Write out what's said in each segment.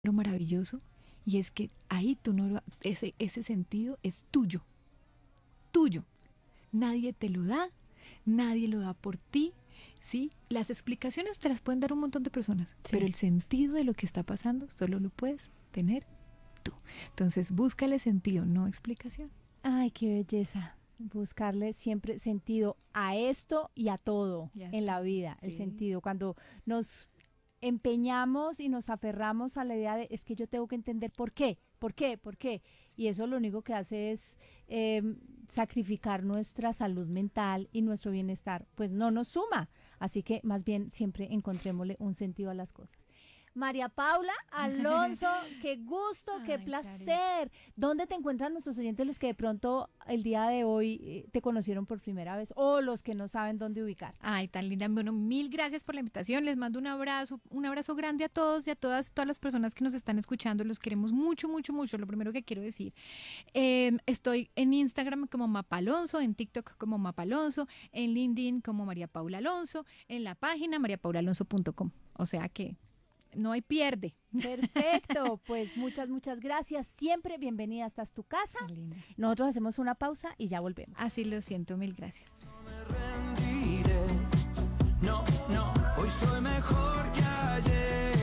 lo maravilloso, y es que ahí tú no ese sentido es tuyo, tuyo. Nadie te lo da, nadie lo da por ti, ¿sí? Las explicaciones te las pueden dar un montón de personas, sí, pero el sentido de lo que está pasando solo lo puedes tener tú. Entonces, búscale sentido, no explicación. Ay, qué belleza. Buscarle siempre sentido a esto y a todo en la vida. Sí. El sentido, cuando nos empeñamos y nos aferramos a la idea de es que yo tengo que entender por qué, y eso lo único que hace es sacrificar nuestra salud mental y nuestro bienestar, pues no nos suma, así que más bien siempre encontrémosle un sentido a las cosas. María Paula Alonso, qué gusto, qué placer. Cari. ¿Dónde te encuentran nuestros oyentes, los que de pronto el día de hoy te conocieron por primera vez o los que no saben dónde ubicar? Ay, tan linda. Bueno, mil gracias por la invitación. Les mando un abrazo grande a todos y a todas las personas que nos están escuchando. Los queremos mucho, mucho, mucho. Lo primero que quiero decir, estoy en Instagram como Mapalonso, en TikTok como Mapalonso, en LinkedIn como María Paula Alonso, en la página mariapaulalonso.com. O sea que no hay pierde. Perfecto, pues muchas gracias. Siempre bienvenida, esta es tu casa. Nosotros hacemos una pausa y ya volvemos. Así lo siento, mil gracias. No, hoy soy mejor que ayer.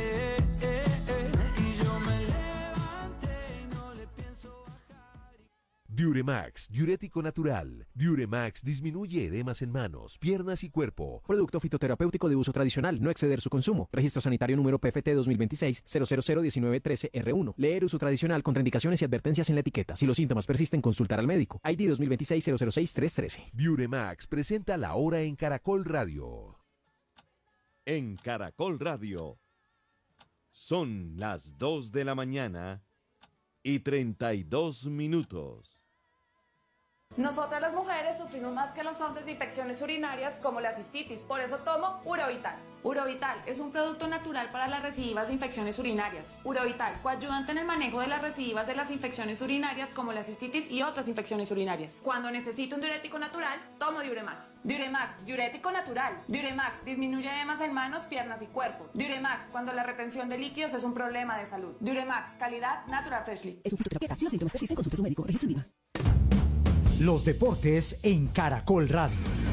Y yo me levanté y no le pienso bajar. Diuremax, diurético natural. Diuremax disminuye edemas en manos, piernas y cuerpo. Producto fitoterapéutico de uso tradicional, no exceder su consumo. Registro sanitario número PFT 2026-0001913R1. Leer uso tradicional, contraindicaciones y advertencias en la etiqueta. Si los síntomas persisten, consultar al médico. ID 2026-006-313. Diuremax presenta La Hora en Caracol Radio. En Caracol Radio son las 2 de la mañana y 32 minutos. Nosotras las mujeres sufrimos más que los hombres de infecciones urinarias como la cistitis, por eso tomo Urovital. Urovital es un producto natural para las recidivas de infecciones urinarias. Urovital, coayudante en el manejo de las recidivas de las infecciones urinarias como la cistitis y otras infecciones urinarias. Cuando necesito un diurético natural, tomo Diuremax. Diuremax, diurético natural. Diuremax disminuye edemas en manos, piernas y cuerpo. Diuremax, cuando la retención de líquidos es un problema de salud. Diuremax, calidad Natural Freshly. Es un fitoterapeuta. Si los síntomas persisten, consulte a su médico. Registro INVIMA. Los deportes en Caracol Radio.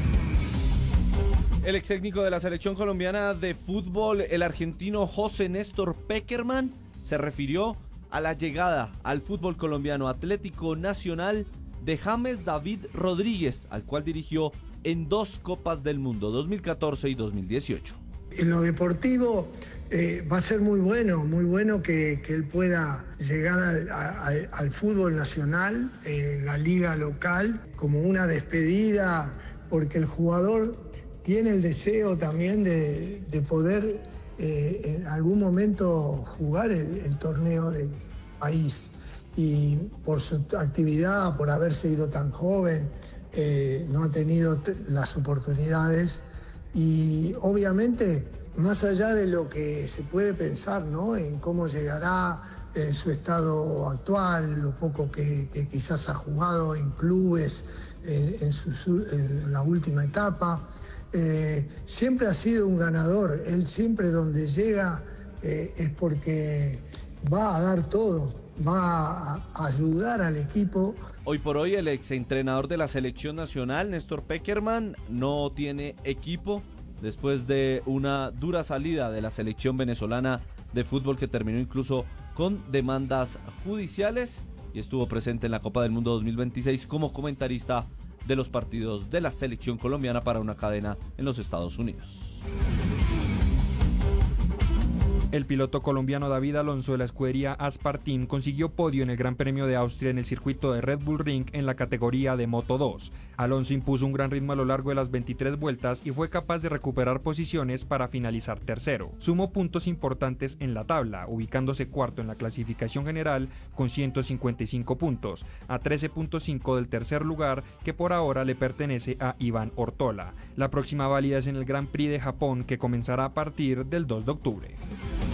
El ex técnico de la selección colombiana de fútbol, el argentino José Néstor Pekerman, se refirió a la llegada al fútbol colombiano Atlético Nacional de James David Rodríguez, al cual dirigió en 2 Copas del Mundo, 2014 y 2018. En lo deportivo va a ser muy bueno que él pueda llegar al fútbol nacional, en la liga local, como una despedida, porque el jugador tiene el deseo también de poder en algún momento jugar el torneo del país. Y por su actividad, por haberse ido tan joven, no ha tenido las oportunidades. Y obviamente, más allá de lo que se puede pensar, ¿no?, en cómo llegará su estado actual, lo poco que quizás ha jugado en clubes en la última etapa, siempre ha sido un ganador. Él siempre donde llega es porque va a dar todo, va a ayudar al equipo. Hoy por hoy el exentrenador de la selección nacional, Néstor Pekerman, no tiene equipo después de una dura salida de la selección venezolana de fútbol que terminó incluso con demandas judiciales, y estuvo presente en la Copa del Mundo 2026 como comentarista de los partidos de la selección colombiana para una cadena en los Estados Unidos. El piloto colombiano David Alonso de la escudería Aspar Team consiguió podio en el Gran Premio de Austria en el circuito de Red Bull Ring en la categoría de Moto 2. Alonso impuso un gran ritmo a lo largo de las 23 vueltas y fue capaz de recuperar posiciones para finalizar tercero. Sumó puntos importantes en la tabla, ubicándose cuarto en la clasificación general con 155 puntos, a 13.5 del tercer lugar, que por ahora le pertenece a Iván Ortola. La próxima válida es en el Grand Prix de Japón, que comenzará a partir del 2 de octubre.